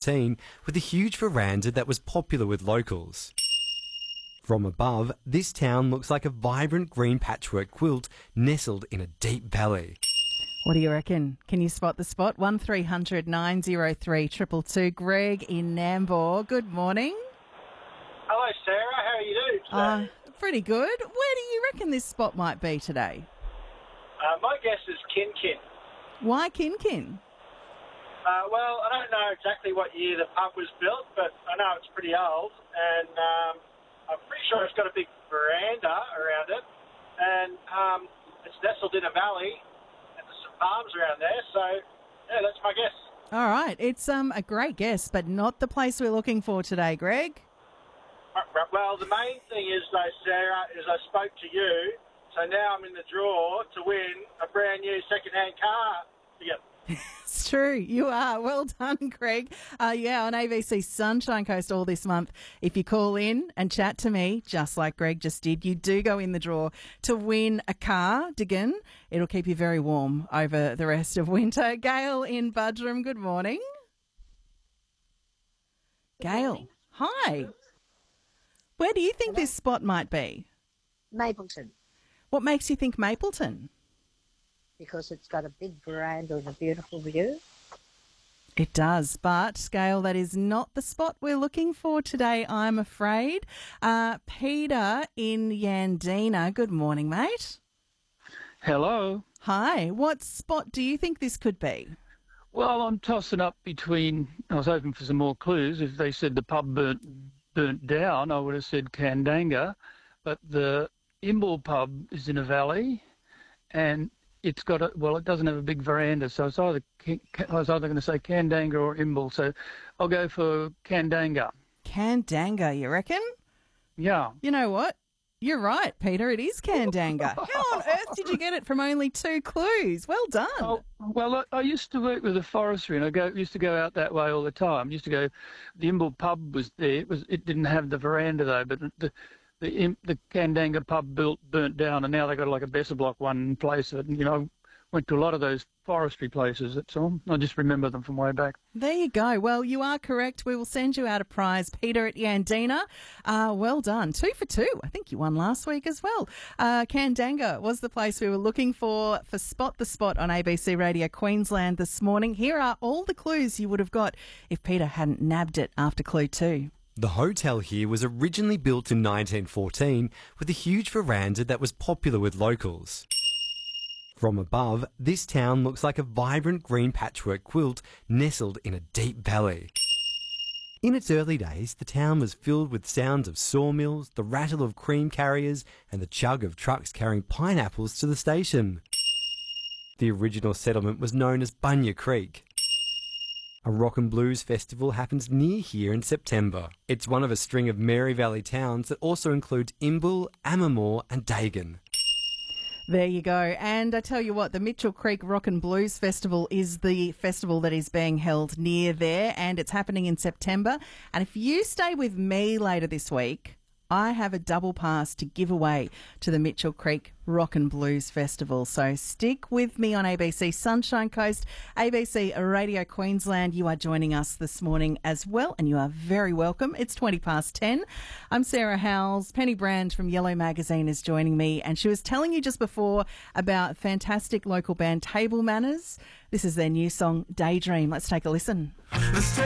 1914 with a huge veranda that was popular with locals. From above, this town looks like a vibrant green patchwork quilt nestled in a deep valley. What do you reckon? Can you spot the spot? 1300 903 222. Greg in Nambour, good morning. Hello, Sarah. How are you doing today? Pretty good. Where do you reckon this spot might be today? My guess is Kin. Why Kin? Well, I don't know exactly what year the pub was built, but I know it's pretty old, and I'm pretty sure it's got a big veranda around it, and it's nestled in a valley, and there's some farms around there, so, yeah, that's my guess. All right. It's a great guess, but not the place we're looking for today, Greg. Well, the main thing is, though, Sarah, is I spoke to you, so now I'm in the draw to win a brand new second-hand car. Yep. It's true. You are. Well done, Greg. On ABC Sunshine Coast all this month. If you call in and chat to me, just like Greg just did, you do go in the draw to win a cardigan. It'll keep you very warm over the rest of winter. Gail in Budrum, good morning. Gail, hi. Where do you think this spot might be? Mapleton, What makes you think Mapleton? because it's got a big veranda and a beautiful view. It does, but, Gail, that is not the spot we're looking for today, I'm afraid. Peter in Yandina, good morning, mate. Hello. Hi, what spot do you think this could be? Well, I'm tossing up between. I was hoping for some more clues. If they said the pub burnt down, I would have said Kandanga. But the Imbil pub is in a valley, and it's got it doesn't have a big veranda, so I was either going to say Kandanga or Imbil. So I'll go for Kandanga. Kandanga, you reckon? Yeah. You know what? You're right, Peter. It is Kandanga. How on earth did you get it from only 2 clues? Well done. Oh, well, I used to work with the forestry, and used to go out that way all the time. Used to go. The Imbil pub was there. It didn't have the veranda though, but the Kandanga pub burnt down, and now they got like a Besser Block one place. And went to a lot of those forestry places. That's all. I just remember them from way back. There you go. Well, you are correct. We will send you out a prize, Peter at Yandina. Well done. 2 for 2. I think you won last week as well. Kandanga was the place we were looking for Spot the Spot on ABC Radio Queensland this morning. Here are all the clues you would have got if Peter hadn't nabbed it after clue 2. The hotel here was originally built in 1914 with a huge veranda that was popular with locals. From above, this town looks like a vibrant green patchwork quilt nestled in a deep valley. In its early days, the town was filled with sounds of sawmills, the rattle of cream carriers, and the chug of trucks carrying pineapples to the station. The original settlement was known as Bunya Creek. A rock and blues festival happens near here in September. It's one of a string of Mary Valley towns that also includes Imbil, Amamore and Dagan. There you go. And I tell you what, the Mitchell Creek Rock and Blues Festival is the festival that is being held near there, and it's happening in September. And if you stay with me later this week, I have a double pass to give away to the Mitchell Creek Rock and Blues Festival. So stick with me on ABC Sunshine Coast, ABC Radio Queensland. You are joining us this morning as well, and you are very welcome. It's 10:20. I'm Sarah Howells. Penny Brand from Yellow Magazine is joining me, and she was telling you just before about fantastic local band Table Manners. This is their new song, Daydream. Let's take a listen.